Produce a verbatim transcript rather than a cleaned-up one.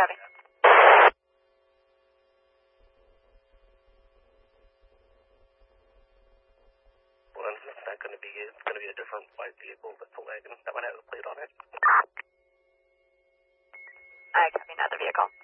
Copy. Well, it's not going to be you. It's going to be a different white vehicle that's a wagon. That one has a plate on it. I copy, another vehicle.